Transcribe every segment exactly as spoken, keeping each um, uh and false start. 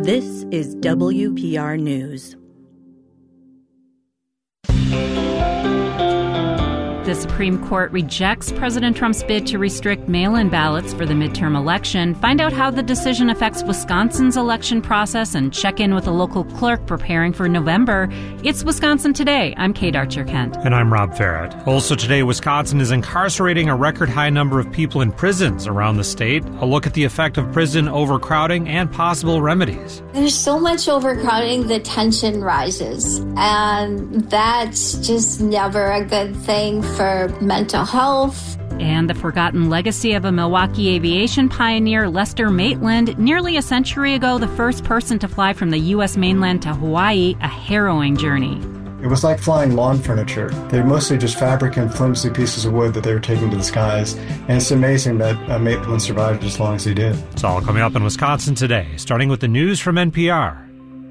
This is W P R News. The Supreme Court rejects President Trump's bid to restrict mail-in ballots for the midterm election. Find out how the decision affects Wisconsin's election process and check in with a local clerk preparing for November. It's Wisconsin Today. I'm Kate Archer-Kent. And I'm Rob Farrett. Also today, Wisconsin is incarcerating a record high number of people in prisons around the state. A look at the effect of prison overcrowding and possible remedies. There's so much overcrowding, the tension rises. And that's just never a good thing for mental health. And the forgotten legacy of a Milwaukee aviation pioneer, Lester Maitland, nearly a century ago, the first person to fly from the U S mainland to Hawaii, a harrowing journey. It was like flying lawn furniture. They're mostly just fabric and flimsy pieces of wood that they were taking to the skies. And it's amazing that uh, Maitland survived as long as he did. It's all coming up in Wisconsin Today, starting with the news from N P R.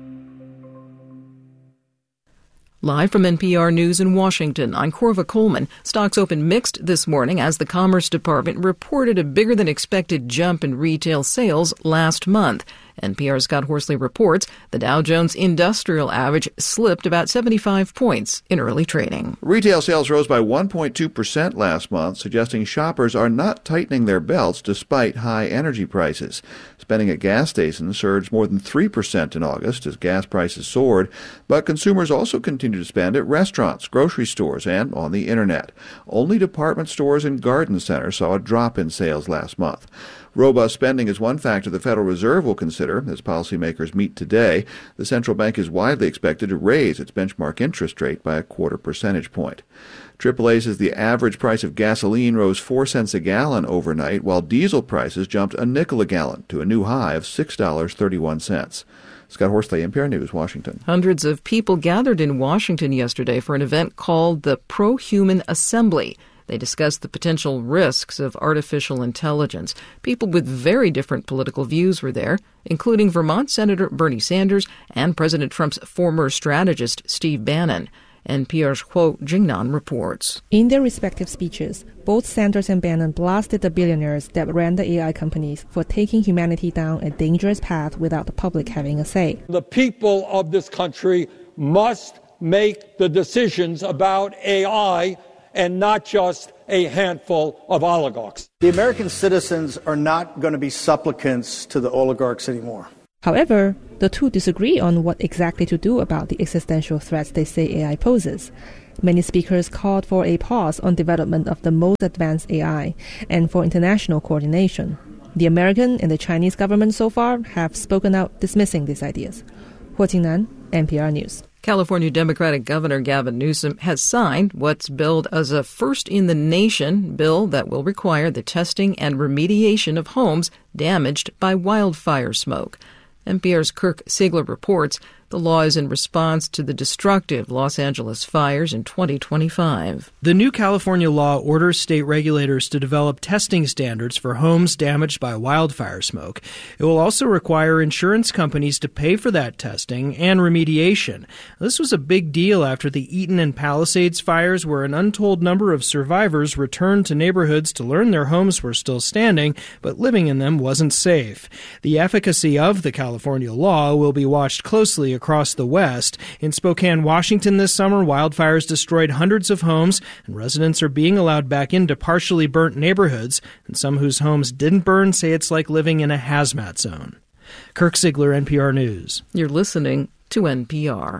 Live from N P R News in Washington, I'm Corva Coleman. Stocks opened mixed this morning as the Commerce Department reported a bigger-than-expected jump in retail sales last month. N P R's Scott Horsley reports the Dow Jones Industrial Average slipped about seventy-five points in early trading. Retail sales rose by one point two percent last month, suggesting shoppers are not tightening their belts despite high energy prices. Spending at gas stations surged more than three percent in August as gas prices soared, but consumers also continue to spend at restaurants, grocery stores, and on the internet. Only department stores and garden centers saw a drop in sales last month. Robust spending is one factor the Federal Reserve will consider as policymakers meet today. The central bank is widely expected to raise its benchmark interest rate by a quarter percentage point. triple A says the average price of gasoline rose four cents a gallon overnight, while diesel prices jumped a nickel a gallon to a new high of six dollars and thirty-one cents. Scott Horsley, N P R News, Washington. Hundreds of people gathered in Washington yesterday for an event called the Pro-Human Assembly. They discussed the potential risks of artificial intelligence. People with very different political views were there, including Vermont Senator Bernie Sanders and President Trump's former strategist Steve Bannon. N P R's Kuo Jingnan reports. In their respective speeches, both Sanders and Bannon blasted the billionaires that ran the A I companies for taking humanity down a dangerous path without the public having a say. The people of this country must make the decisions about A I and not just a handful of oligarchs. The American citizens are not going to be supplicants to the oligarchs anymore. However, the two disagree on what exactly to do about the existential threats they say A I poses. Many speakers called for a pause on development of the most advanced A I and for international coordination. The American and the Chinese government so far have spoken out dismissing these ideas. Huo Jingnan, N P R News. California Democratic Governor Gavin Newsom has signed what's billed as a first-in-the-nation bill that will require the testing and remediation of homes damaged by wildfire smoke. N P R's Kirk Siegler reports the law is in response to the destructive Los Angeles fires in twenty twenty-five. The new California law orders state regulators to develop testing standards for homes damaged by wildfire smoke. It will also require insurance companies to pay for that testing and remediation. This was a big deal after the Eaton and Palisades fires, where an untold number of survivors returned to neighborhoods to learn their homes were still standing, but living in them wasn't safe. The efficacy of the California law will be watched closely across the West. In Spokane, Washington this summer, wildfires destroyed hundreds of homes, and residents are being allowed back into partially burnt neighborhoods, and some whose homes didn't burn say it's like living in a hazmat zone. Kirk Siegler, N P R News. You're listening to N P R.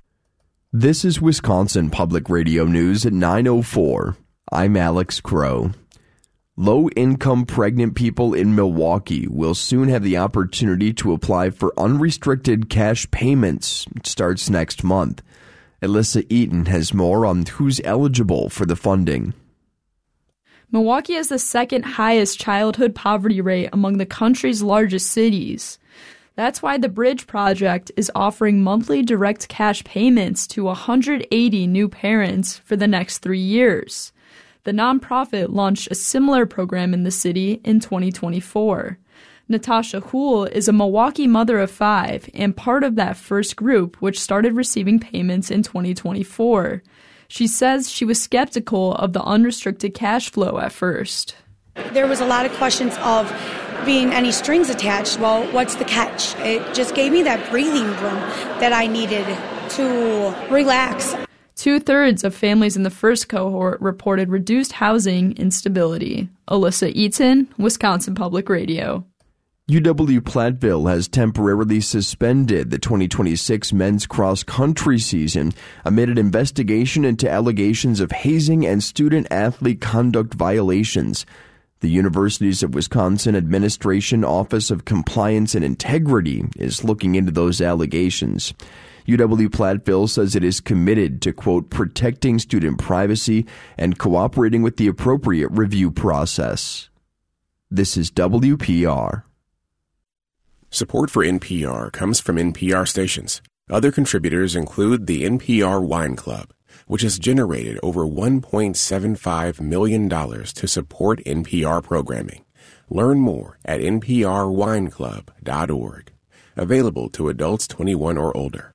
This is Wisconsin Public Radio News at nine oh four. I'm Alex Crow. Low-income pregnant people in Milwaukee will soon have the opportunity to apply for unrestricted cash payments. It starts next month. Alyssa Eaton has more on who's eligible for the funding. Milwaukee has the second highest childhood poverty rate among the country's largest cities. That's why the Bridge Project is offering monthly direct cash payments to one hundred eighty new parents for the next three years. The nonprofit launched a similar program in the city in twenty twenty-four. Natasha Houle is a Milwaukee mother of five and part of that first group, which started receiving payments in twenty twenty-four. She says she was skeptical of the unrestricted cash flow at first. There was a lot of questions of being any strings attached. Well, what's the catch? It just gave me that breathing room that I needed to relax. Two-thirds of families in the first cohort reported reduced housing instability. Alyssa Eaton, Wisconsin Public Radio. U W-Platteville has temporarily suspended the twenty twenty-six men's cross-country season amid an investigation into allegations of hazing and student-athlete conduct violations. The Universities of Wisconsin Administration Office of Compliance and Integrity is looking into those allegations. U W-Platteville says it is committed to, quote, protecting student privacy and cooperating with the appropriate review process. This is W P R. Support for N P R comes from N P R stations. Other contributors include the N P R Wine Club, which has generated over one point seven five million dollars to support N P R programming. Learn more at n p r wine club dot org. Available to adults twenty-one or older.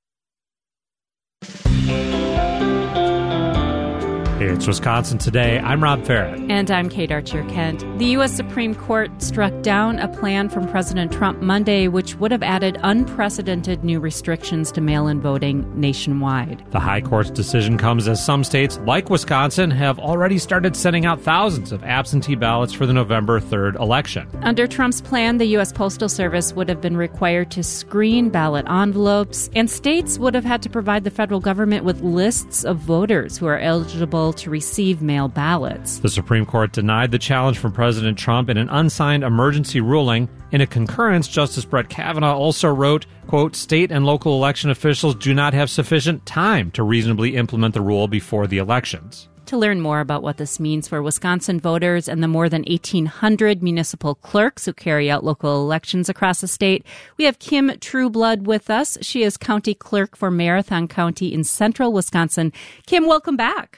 It's Wisconsin Today. I'm Rob Farrett. And I'm Kate Archer-Kent. The U S Supreme Court struck down a plan from President Trump Monday which would have added unprecedented new restrictions to mail-in voting nationwide. The High Court's decision comes as some states, like Wisconsin, have already started sending out thousands of absentee ballots for the November third election. Under Trump's plan, the U S Postal Service would have been required to screen ballot envelopes, and states would have had to provide the federal government with lists of voters who are eligible to receive mail ballots. The Supreme Court denied the challenge from President Trump in an unsigned emergency ruling. In a concurrence, Justice Brett Kavanaugh also wrote, quote, state and local election officials do not have sufficient time to reasonably implement the rule before the elections. To learn more about what this means for Wisconsin voters and the more than eighteen hundred municipal clerks who carry out local elections across the state, we have Kim Trueblood with us. She is county clerk for Marathon County in central Wisconsin. Kim, welcome back.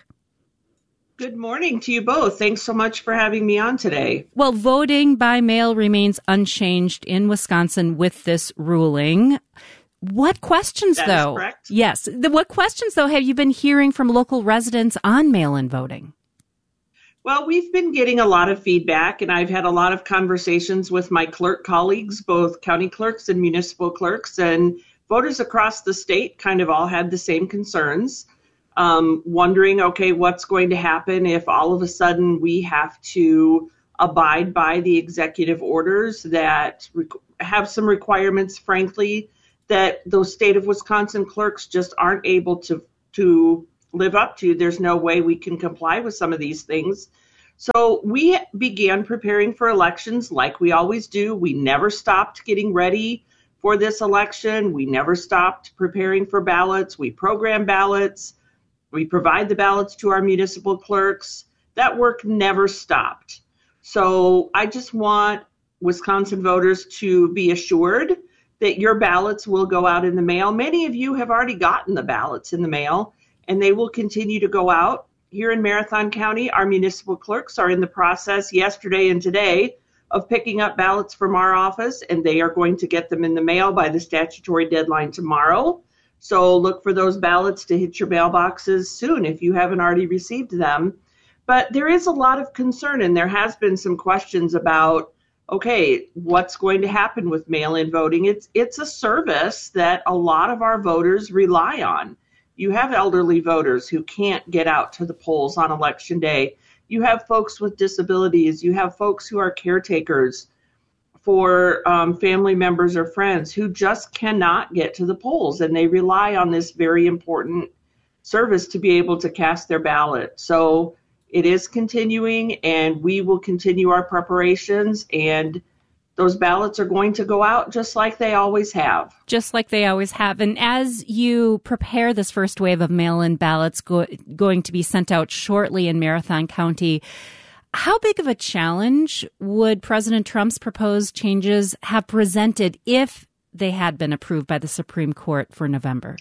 Good morning to you both. Thanks so much for having me on today. Well, voting by mail remains unchanged in Wisconsin with this ruling. What questions, that though? Is correct. Yes. The, what questions, though, have you been hearing from local residents on mail-in voting? Well, we've been getting a lot of feedback, and I've had a lot of conversations with my clerk colleagues, both county clerks and municipal clerks, and voters across the state kind of all had the same concerns. Um, wondering, okay, what's going to happen if all of a sudden we have to abide by the executive orders that rec- have some requirements, frankly, that those state of Wisconsin clerks just aren't able to, to live up to. There's no way we can comply with some of these things. So we began preparing for elections like we always do. We never stopped getting ready for this election. We never stopped preparing for ballots. We program ballots. We provide the ballots to our municipal clerks. That work never stopped. So I just want Wisconsin voters to be assured that your ballots will go out in the mail. Many of you have already gotten the ballots in the mail, and they will continue to go out. Here in Marathon County, our municipal clerks are in the process yesterday and today of picking up ballots from our office, and they are going to get them in the mail by the statutory deadline tomorrow. So look for those ballots to hit your mailboxes soon if you haven't already received them. But there is a lot of concern, and there has been some questions about, okay, what's going to happen with mail-in voting? It's it's a service that a lot of our voters rely on. You have elderly voters who can't get out to the polls on election day. You have folks with disabilities. You have folks who are caretakers for um, family members or friends who just cannot get to the polls, and they rely on this very important service to be able to cast their ballot. So it is continuing, and we will continue our preparations, and those ballots are going to go out just like they always have. Just like they always have. And as you prepare this first wave of mail-in ballots go- going to be sent out shortly in Marathon County, how big of a challenge would President Trump's proposed changes have presented if they had been approved by the Supreme Court for November?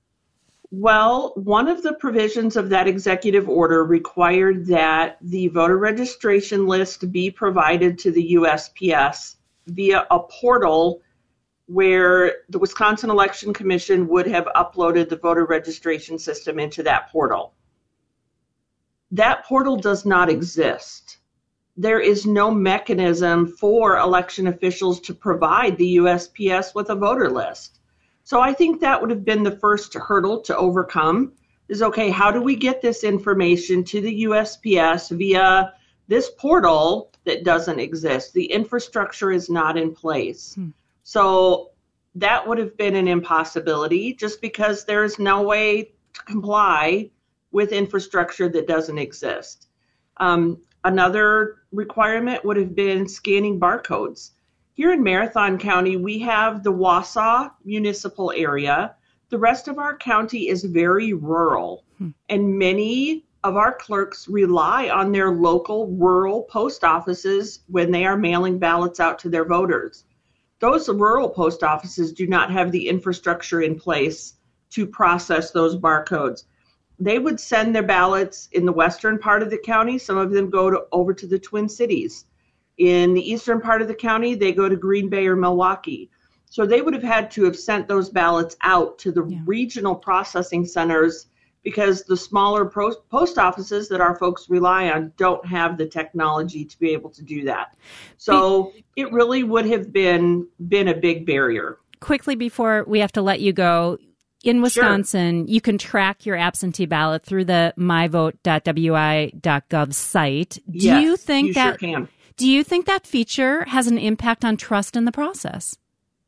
Well, one of the provisions of that executive order required that the voter registration list be provided to the U S P S via a portal where the Wisconsin Election Commission would have uploaded the voter registration system into that portal. That portal does not exist. there is no mechanism for election officials to provide the U S P S with a voter list. So I think that would have been the first hurdle to overcome is, okay, how do we get this information to the U S P S via this portal that doesn't exist? The infrastructure is not in place. Hmm. So that would have been an impossibility just because there is no way to comply with infrastructure that doesn't exist. Um, another requirement would have been scanning barcodes. Here in Marathon County, we have the Wausau municipal area. The rest of our county is very rural, hmm. and many of our clerks rely on their local rural post offices when they are mailing ballots out to their voters. Those rural post offices do not have the infrastructure in place to process those barcodes. They would send their ballots in the western part of the county. Some of them go to, over to the Twin Cities. In the eastern part of the county, they go to Green Bay or Milwaukee. So they would have had to have sent those ballots out to the yeah. regional processing centers because the smaller pro- post offices that our folks rely on don't have the technology to be able to do that. So Be- it really would have been been a big barrier. Quickly before we have to let you go, in Wisconsin, sure. you can track your absentee ballot through the my vote dot w i dot gov site. Do yes, you think you that sure can. Do you think that feature has an impact on trust in the process?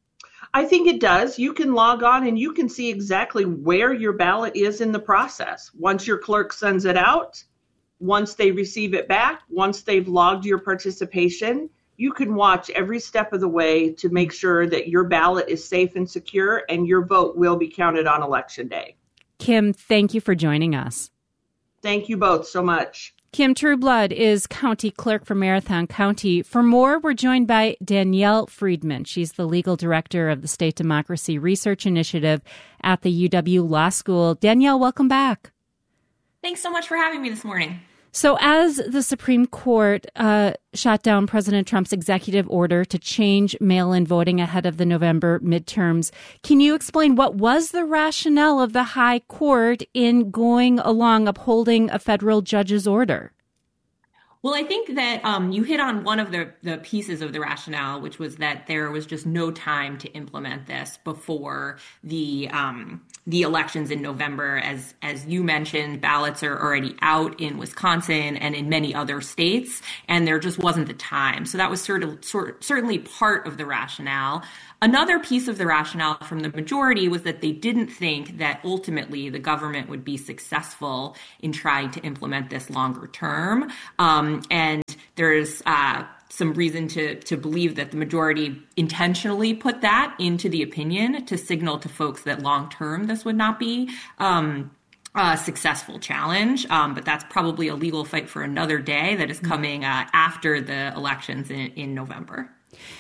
I think it does. You can log on and you can see exactly where your ballot is in the process. Once your clerk sends it out, once they receive it back, once they've logged your participation, you can watch every step of the way to make sure that your ballot is safe and secure and your vote will be counted on Election Day. Kim, thank you for joining us. Thank you both so much. Kim Trueblood is county clerk for Marathon County. For more, we're joined by Danielle Friedman. She's the legal director of the State Democracy Research Initiative at the U W Law School. Danielle, welcome back. Thanks so much for having me this morning. So as the Supreme Court uh, shot down President Trump's executive order to change mail-in voting ahead of the November midterms, can you explain what was the rationale of the High Court in going along upholding a federal judge's order? Well, I think that um, you hit on one of the, the pieces of the rationale, which was that there was just no time to implement this before the um, the elections in November. As as you mentioned, ballots are already out in Wisconsin and in many other states, and there just wasn't the time. So that was sort of, sort, certainly part of the rationale. Another piece of the rationale from the majority was that they didn't think that ultimately the government would be successful in trying to implement this longer term. Um, and there's uh, some reason to, to believe that the majority intentionally put that into the opinion to signal to folks that long term this would not be um, a successful challenge. Um, but that's probably a legal fight for another day that is coming uh, after the elections in, in November.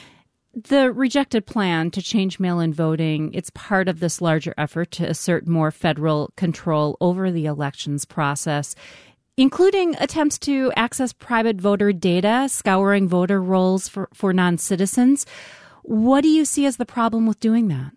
The rejected plan to change mail-in voting, it's part of this larger effort to assert more federal control over the elections process, including attempts to access private voter data, scouring voter rolls for, for non-citizens. What do you see as the problem with doing that?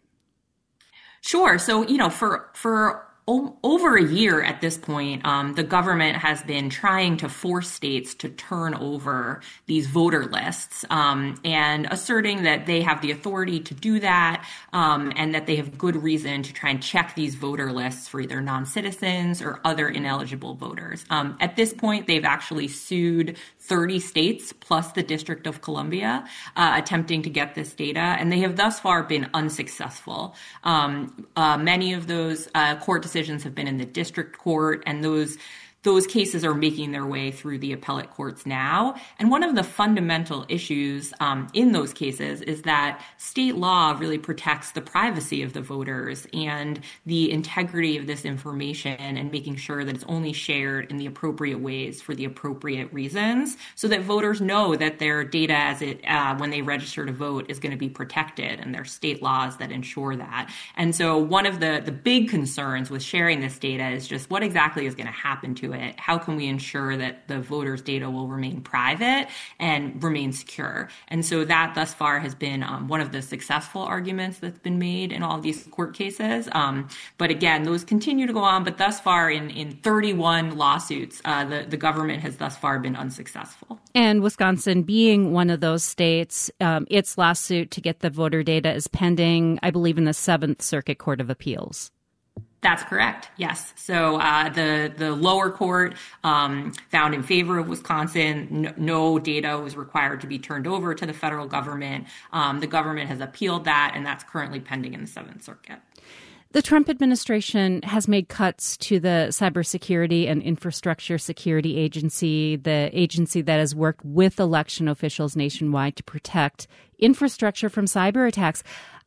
Sure. So, you know, for for o- over a year at this point, um, the government has been trying to force states to turn over these voter lists um, and asserting that they have the authority to do that um, and that they have good reason to try and check these voter lists for either non-citizens or other ineligible voters. Um, at this point, they've actually sued thirty states plus the District of Columbia uh, attempting to get this data, and they have thus far been unsuccessful. Um, uh, many of those uh, court decisions have been in the district court, and those Those cases are making their way through the appellate courts now. And one of the fundamental issues um, in those cases is that state law really protects the privacy of the voters and the integrity of this information and making sure that it's only shared in the appropriate ways for the appropriate reasons so that voters know that their data as it uh, when they register to vote is going to be protected, and there are state laws that ensure that. And so one of the, the big concerns with sharing this data is just what exactly is going to happen to to it, how can we ensure that the voters' data will remain private and remain secure? And so that thus far has been um, one of the successful arguments that's been made in all of these court cases. Um, but again, those continue to go on. But thus far, in, in thirty-one lawsuits, uh, the, the government has thus far been unsuccessful. And Wisconsin being one of those states, um, its lawsuit to get the voter data is pending, I believe, in the Seventh Circuit Court of Appeals. That's correct. Yes. So uh, the the lower court um, found in favor of Wisconsin. No, no data was required to be turned over to the federal government. Um, the government has appealed that, and that's currently pending in the Seventh Circuit. The Trump administration has made cuts to the Cybersecurity and Infrastructure Security Agency, the agency that has worked with election officials nationwide to protect infrastructure from cyber attacks.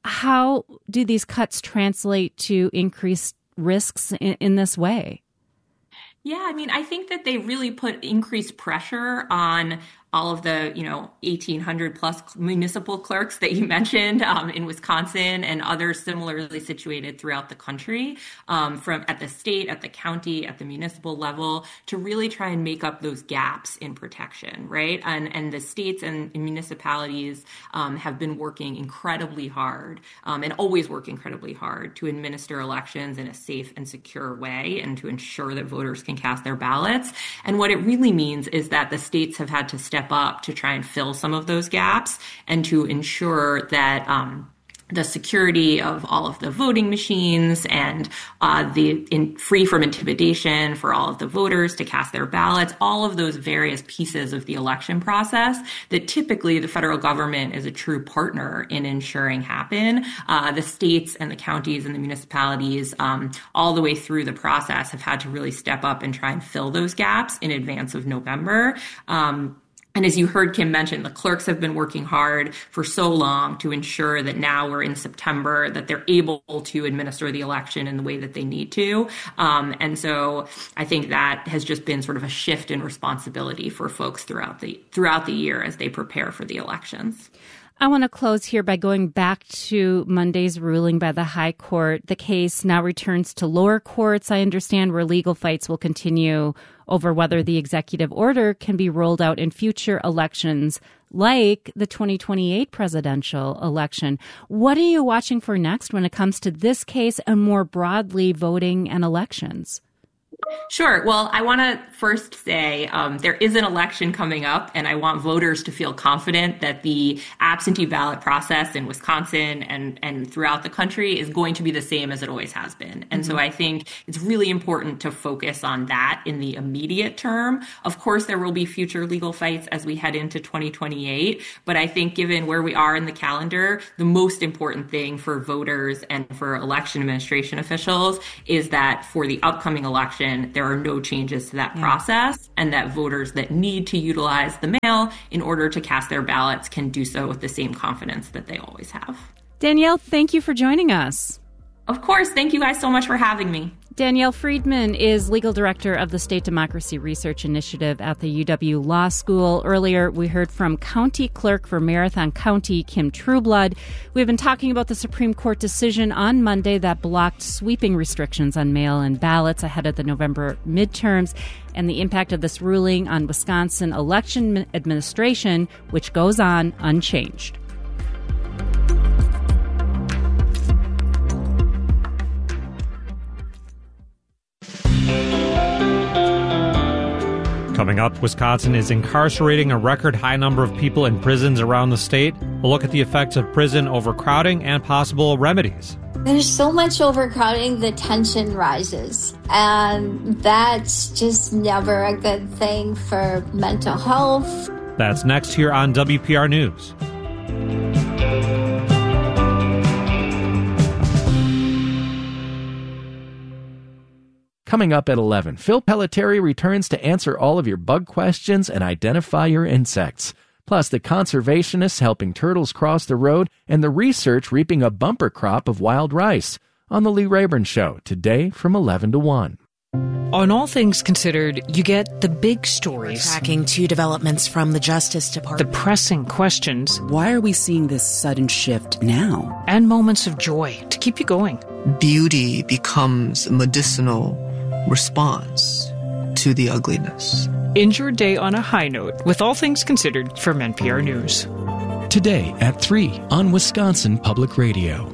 How do these cuts translate to increased risks in, in this way? Yeah, I mean, I think that they really put increased pressure on all of the, you know, eighteen hundred plus municipal clerks that you mentioned um, in Wisconsin and others similarly situated throughout the country, um, from at the state, at the county, at the municipal level, to really try and make up those gaps in protection, right? And and the states and municipalities um, have been working incredibly hard um, and always work incredibly hard to administer elections in a safe and secure way and to ensure that voters can cast their ballots. And what it really means is that the states have had to step up to try and fill some of those gaps and to ensure that um, the security of all of the voting machines and uh, the in, free from intimidation for all of the voters to cast their ballots, all of those various pieces of the election process that typically the federal government is a true partner in ensuring happen. Uh, the states and the counties and the municipalities um, all the way through the process have had to really step up and try and fill those gaps in advance of November. Um, And as you heard Kim mention, the clerks have been working hard for so long to ensure that now we're in September, that they're able to administer the election in the way that they need to. Um, and so I think that has just been sort of a shift in responsibility for folks throughout the throughout the year as they prepare for the elections. I want to close here by going back to Monday's ruling by the High Court. The case now returns to lower courts, I understand, where legal fights will continue over whether the executive order can be rolled out in future elections, like the twenty twenty-eight presidential election. What are you watching for next when it comes to this case and more broadly voting and elections? Sure. Well, I want to first say um, there is an election coming up, and I want voters to feel confident that the absentee ballot process in Wisconsin and, and throughout the country is going to be the same as it always has been. And mm-hmm. so I think it's really important to focus on that in the immediate term. Of course, there will be future legal fights as we head into twenty twenty-eight, but I think given where we are in the calendar, the most important thing for voters and for election administration officials is that for the upcoming election, there are no changes to that yeah. process, and that voters that need to utilize the mail in order to cast their ballots can do so with the same confidence that they always have. Danielle, thank you for joining us. Of course. Thank you guys so much for having me. Danielle Friedman is legal director of the State Democracy Research Initiative at the U W Law School. Earlier, we heard from County Clerk for Marathon County, Kim Trueblood. We've been talking about the Supreme Court decision on Monday that blocked sweeping restrictions on mail-in ballots ahead of the November midterms and the impact of this ruling on Wisconsin election administration, which goes on unchanged. Coming up, Wisconsin is incarcerating a record high number of people in prisons around the state. We'll look at the effects of prison overcrowding and possible remedies. There's so much overcrowding, the tension rises. And that's just never a good thing for mental health. That's next here on W P R News. Coming up at eleven, Phil Pelletieri returns to answer all of your bug questions and identify your insects. Plus, the conservationists helping turtles cross the road and the research reaping a bumper crop of wild rice. On The Lee Rayburn Show, today from eleven to one. On All Things Considered, you get the big stories. We're tracking two developments from the Justice Department. The pressing questions. Why are we seeing this sudden shift now? And moments of joy to keep you going. Beauty becomes medicinal response into the ugliness. End your day on a high note with All Things Considered from N P R News. Today at three on Wisconsin Public Radio.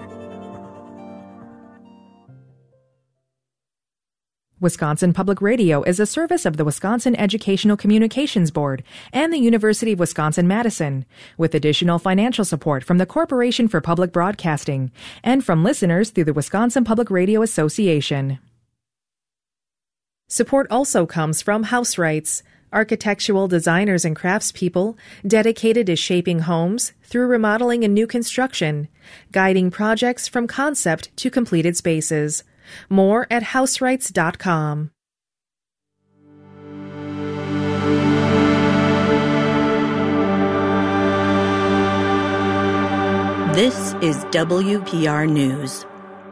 Wisconsin Public Radio is a service of the Wisconsin Educational Communications Board and the University of Wisconsin-Madison, with additional financial support from the Corporation for Public Broadcasting and from listeners through the Wisconsin Public Radio Association. Support also comes from House Rights, architectural designers and craftspeople dedicated to shaping homes through remodeling and new construction, guiding projects from concept to completed spaces. More at house rights dot com. This is W P R News.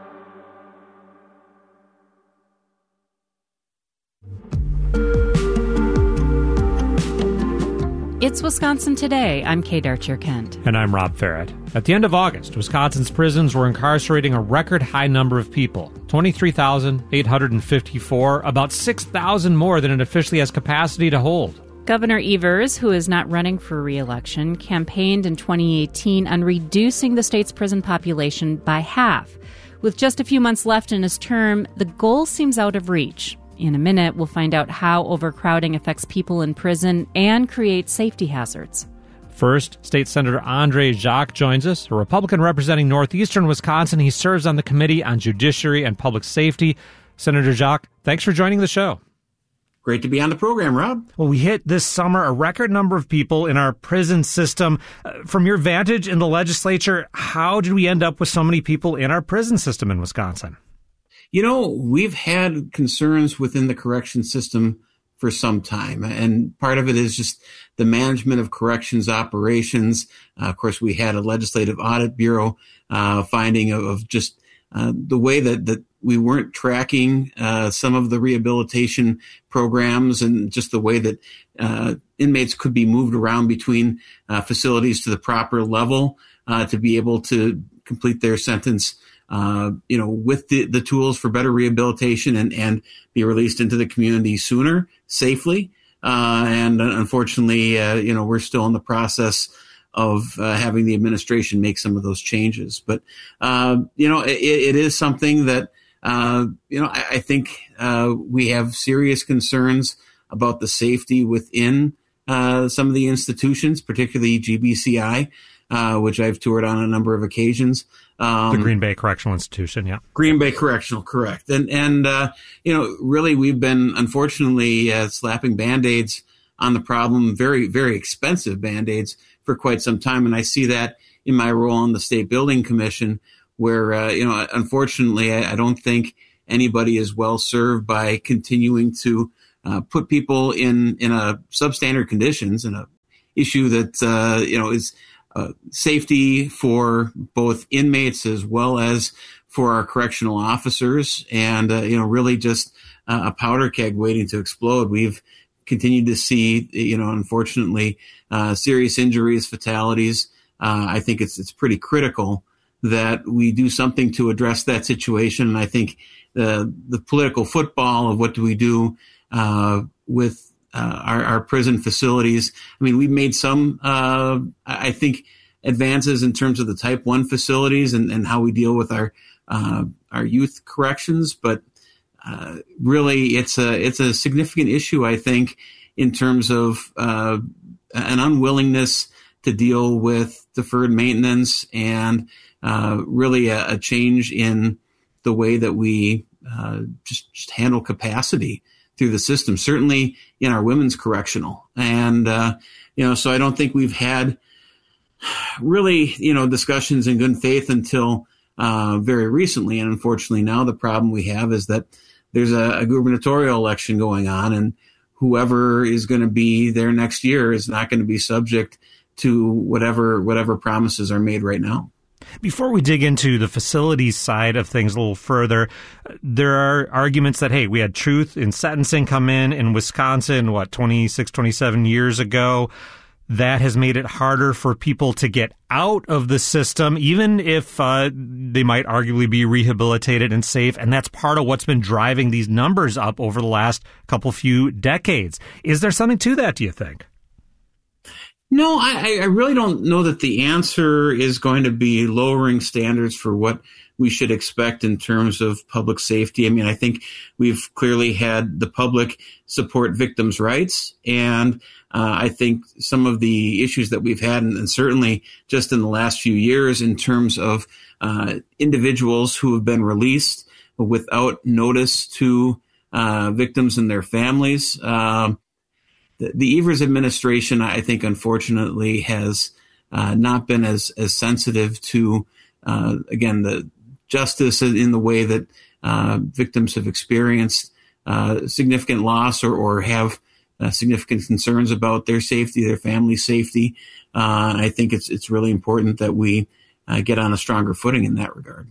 It's Wisconsin Today. I'm Kate Archer-Kent. And I'm Rob Farrett. At the end of August, Wisconsin's prisons were incarcerating a record high number of people, twenty-three thousand eight hundred fifty-four, about six thousand more than it officially has capacity to hold. Governor Evers, who is not running for re-election, campaigned in twenty eighteen on reducing the state's prison population by half. With just a few months left in his term, the goal seems out of reach. In a minute, we'll find out how overcrowding affects people in prison and creates safety hazards. First, State Senator Andre Jacques joins us, a Republican representing northeastern Wisconsin. He serves on the Committee on Judiciary and Public Safety. Senator Jacques, thanks for joining the show. Great to be on the program, Rob. Well, we hit this summer a record number of people in our prison system. Uh, from your vantage in the legislature, how did we end up with so many people in our prison system in Wisconsin? You know, we've had concerns within the correction system for some time, and part of it is just the management of corrections operations. Uh, of course, we had a legislative audit bureau uh, finding of, of just uh, the way that, that we weren't tracking uh, some of the rehabilitation programs, and just the way that uh, inmates could be moved around between uh, facilities to the proper level uh, to be able to complete their sentence Uh, you know, with the, the tools for better rehabilitation and, and be released into the community sooner, safely. Uh, and unfortunately, uh, you know, we're still in the process of uh, having the administration make some of those changes. But, uh, you know, it, it is something that, uh, you know, I, I think uh, we have serious concerns about the safety within uh, some of the institutions, particularly G B C I, uh, which I've toured on a number of occasions. Um, the Green Bay Correctional Institution, yeah. Green Bay Correctional, correct. And, and uh, you know, really we've been, unfortunately, uh, slapping Band-Aids on the problem, very, very expensive Band-Aids for quite some time. And I see that in my role on the State Building Commission, where, uh, you know, unfortunately, I, I don't think anybody is well served by continuing to uh, put people in, in a substandard conditions, in a issue that, uh, you know, is Uh, safety for both inmates as well as for our correctional officers, and, uh, you know, really just uh, a powder keg waiting to explode. We've continued to see, you know, unfortunately, uh, serious injuries, fatalities. Uh, I think it's, it's pretty critical that we do something to address that situation. And I think the, the political football of what do we do uh, with Uh, our, our prison facilities. I mean, we've made some, uh, I think, advances in terms of the type one facilities and, and how we deal with our, uh, our youth corrections. But, uh, really it's a, it's a significant issue, I think, in terms of, uh, an unwillingness to deal with deferred maintenance and, uh, really a, a change in the way that we, uh, just, just handle capacity through the system, certainly in our women's correctional. And, uh, you know, so I don't think we've had really, you know, discussions in good faith until uh, very recently. And unfortunately now the problem we have is that there's a, a gubernatorial election going on, and whoever is going to be there next year is not going to be subject to whatever whatever promises are made right now. Before we dig into the facilities side of things a little further, there are arguments that, hey, we had truth in sentencing come in in Wisconsin, what, twenty-six, twenty-seven years ago. That has made it harder for people to get out of the system, even if uh, they might arguably be rehabilitated and safe, and that's part of what's been driving these numbers up over the last couple few decades. Is there something to that, do you think? No, I, I really don't know that the answer is going to be lowering standards for what we should expect in terms of public safety. I mean, I think we've clearly had the public support victims' rights, and uh, I think some of the issues that we've had, and, and certainly just in the last few years in terms of uh, individuals who have been released without notice to uh, victims and their families. Um, The, the Evers administration, I think, unfortunately, has uh, not been as, as sensitive to, uh, again, the justice in the way that uh, victims have experienced uh, significant loss or, or have uh, significant concerns about their safety, their family's safety. Uh, I think it's it's really important that we uh, get on a stronger footing in that regard.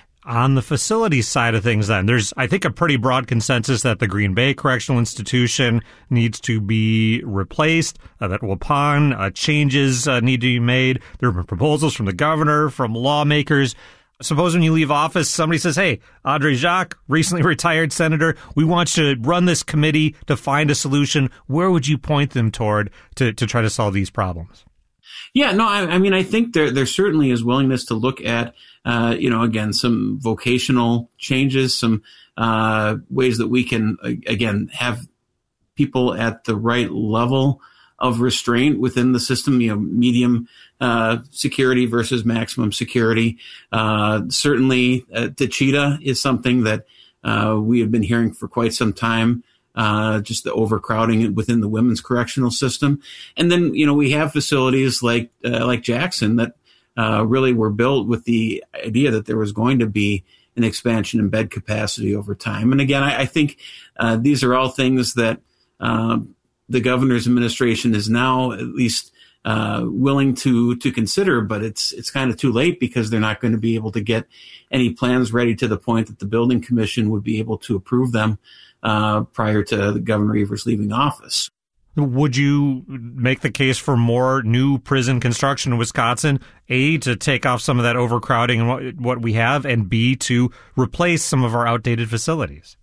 On the facilities side of things, then, there's, I think, a pretty broad consensus that the Green Bay Correctional Institution needs to be replaced, uh, that Waupun uh, changes uh, need to be made. There have been proposals from the governor, from lawmakers. Suppose when you leave office, somebody says, hey, Andre Jacques, recently retired senator, we want you to run this committee to find a solution. Where would you point them toward to, to try to solve these problems? Yeah, no, I, I mean, I think there there certainly is willingness to look at, uh, you know, again, some vocational changes, some uh, ways that we can, again, have people at the right level of restraint within the system, you know, medium uh, security versus maximum security. Uh, certainly, uh, Techeetah is something that uh, we have been hearing for quite some time. Uh, just the overcrowding within the women's correctional system. And then, you know, we have facilities like, uh, like Jackson that, uh, really were built with the idea that there was going to be an expansion in bed capacity over time. And again, I, I think, uh, these are all things that, um, the governor's administration is now at least, uh, willing to, to consider, but it's, it's kind of too late because they're not going to be able to get any plans ready to the point that the building commission would be able to approve them Uh, prior to the Governor Evers leaving office. Would you make the case for more new prison construction in Wisconsin, A, to take off some of that overcrowding and what, what we have, and B, to replace some of our outdated facilities?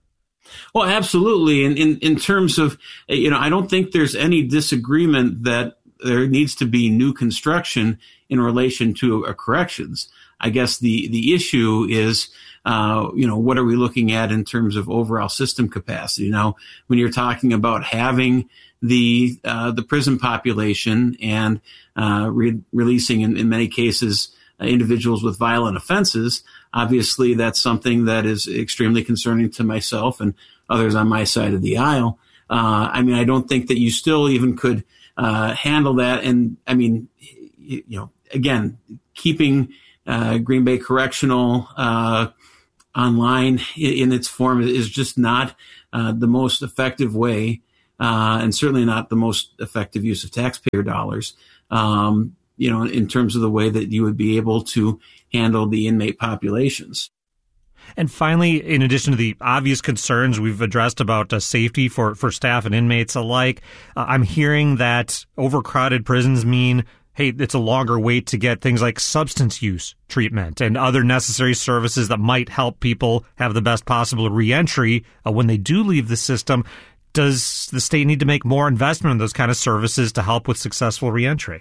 Well, absolutely. In, in, in terms of, you know, I don't think there's any disagreement that there needs to be new construction in relation to uh, corrections. I guess the, the issue is, uh, you know, what are we looking at in terms of overall system capacity? Now, when you're talking about having the, uh, the prison population and, uh, re- releasing in, in many cases, uh, individuals with violent offenses, obviously that's something that is extremely concerning to myself and others on my side of the aisle. Uh, I mean, I don't think that you still even could, uh, handle that. And I mean, you, you know, again, keeping, uh, Green Bay Correctional, uh, online in its form is just not uh, the most effective way, uh, and certainly not the most effective use of taxpayer dollars, um, you know, in terms of the way that you would be able to handle the inmate populations. And finally, in addition to the obvious concerns we've addressed about uh, safety for, for staff and inmates alike, uh, I'm hearing that overcrowded prisons mean hey, it's a longer wait to get things like substance use treatment and other necessary services that might help people have the best possible reentry uh, when they do leave the system. Does the state need to make more investment in those kind of services to help with successful reentry?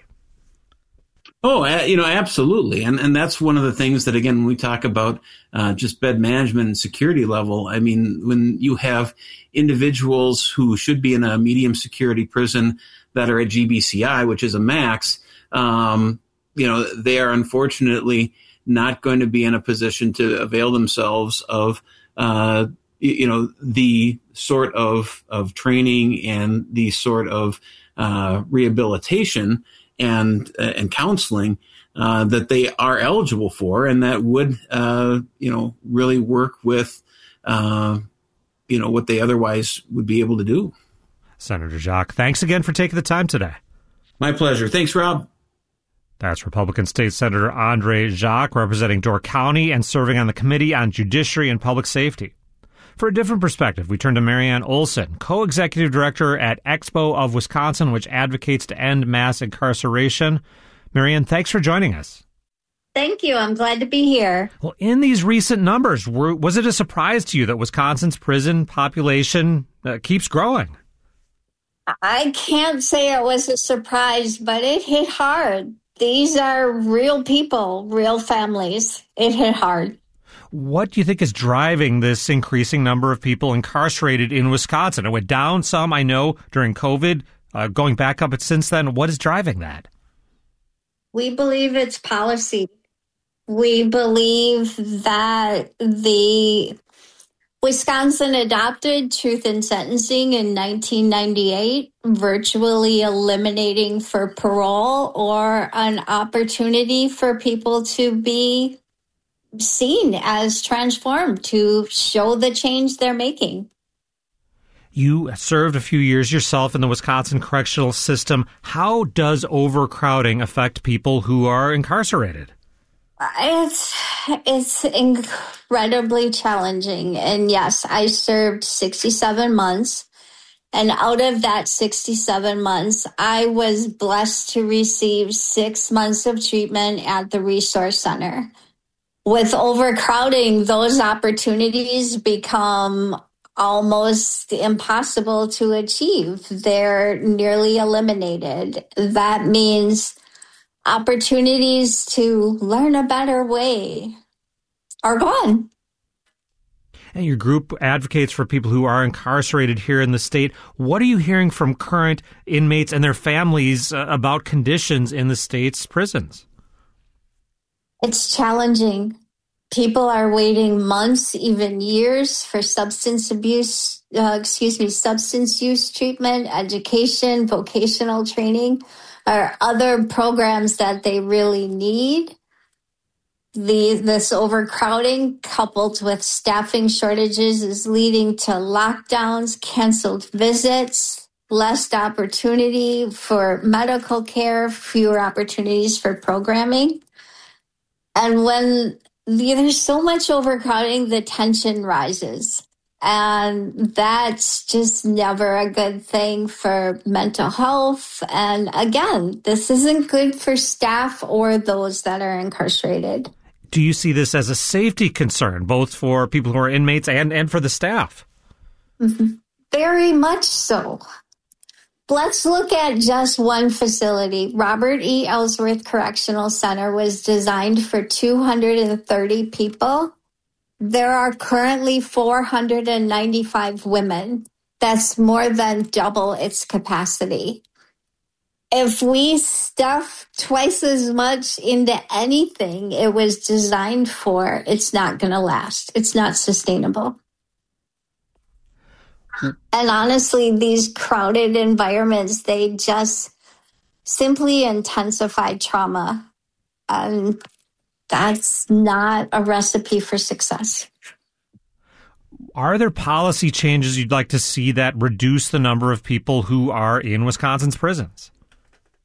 Oh, you know, absolutely. And and that's one of the things that, again, when we talk about uh, just bed management and security level, I mean, when you have individuals who should be in a medium security prison that are at G B C I, which is a max, Um, you know, they are unfortunately not going to be in a position to avail themselves of, uh, you know, the sort of, of training and the sort of, uh, rehabilitation and, uh, and counseling, uh, that they are eligible for and that would, uh, you know, really work with, uh, you know, what they otherwise would be able to do. Senator Jacques, thanks again for taking the time today. My pleasure. Thanks, Rob. That's Republican State Senator Andre Jacques, representing Door County and serving on the Committee on Judiciary and Public Safety. For a different perspective, we turn to Marianne Olson, co-executive director at Expo of Wisconsin, which advocates to end mass incarceration. Marianne, thanks for joining us. Thank you. I'm glad to be here. Well, in these recent numbers, were, was it a surprise to you that Wisconsin's prison population uh, keeps growing? I can't say it was a surprise, but it hit hard. These are real people, real families. It hit hard. What do you think is driving this increasing number of people incarcerated in Wisconsin? It went down some, I know, during COVID, uh, going back up since then. What is driving that? We believe it's policy. We believe that the Wisconsin adopted truth in sentencing in nineteen ninety-eight, virtually eliminating for parole or an opportunity for people to be seen as transformed, to show the change they're making. You served a few years yourself in the Wisconsin correctional system. How does overcrowding affect people who are incarcerated? It's it's incredibly challenging. And yes, I served sixty-seven months. And out of that sixty-seven months, I was blessed to receive six months of treatment at the Resource Center. With overcrowding, those opportunities become almost impossible to achieve. They're nearly eliminated. That means opportunities to learn a better way are gone. And your group advocates for people who are incarcerated here in the state. What are you hearing from current inmates and their families uh, about conditions in the state's prisons? It's challenging. People are waiting months, even years for substance abuse, uh, excuse me, substance use treatment, education, vocational training, or other programs that they really need. The, this overcrowding coupled with staffing shortages is leading to lockdowns, canceled visits, less opportunity for medical care, fewer opportunities for programming. And when there's so much overcrowding, the tension rises. And that's just never a good thing for mental health. And again, this isn't good for staff or those that are incarcerated. Do you see this as a safety concern, both for people who are inmates and, and for the staff? Very much so. Let's look at just one facility. Robert E. Ellsworth Correctional Center was designed for two hundred thirty people. There are currently four hundred ninety-five women. That's more than double its capacity. If we stuff twice as much into anything it was designed for, it's not going to last. It's not sustainable. And honestly, these crowded environments, they just simply intensify trauma. And that's not a recipe for success. Are there policy changes you'd like to see that reduce the number of people who are in Wisconsin's prisons?